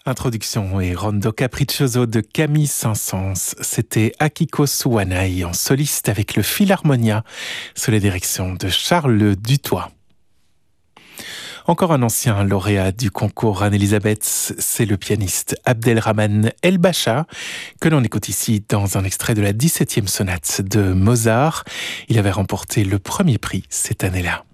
Introduction et Rondo Capriccioso de Camille Saint-Saëns. C'était Akiko Suwanai en soliste avec le Philharmonia sous la direction de Charles Dutoit. Encore un ancien lauréat du concours Anne-Elisabeth, c'est le pianiste Abdelrahman El-Bacha, que l'on écoute ici dans un extrait de la 17e sonate de Mozart. Il avait remporté le premier prix cette année-là.